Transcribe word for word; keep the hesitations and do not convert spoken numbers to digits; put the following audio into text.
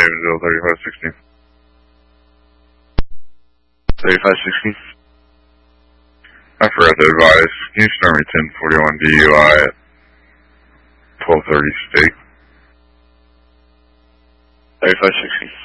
Evansville, thirty-five sixteen. thirty-five sixteen. I forgot to advise. Can you start me ten forty-one D U I at twelve thirty State? thirty-five sixteen.